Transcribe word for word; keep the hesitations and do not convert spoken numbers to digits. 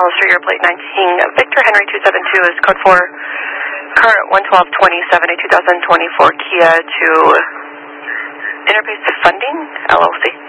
Hollis Street, your plate nineteen. Victor Henry two seven two is code four, car one twelve twenty-seven, a two thousand twenty-four Kia to Interpace Funding, L L C.